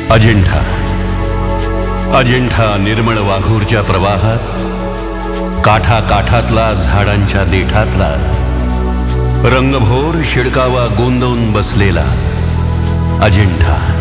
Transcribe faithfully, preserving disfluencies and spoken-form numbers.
अजिंठा अजिंठा निर्मळ वाघूरच्या प्रवाहात, काठा काठातला झाडांच्या देठातला, रंगभोर शिडकावा गोंदवून बसलेला अजिंठा।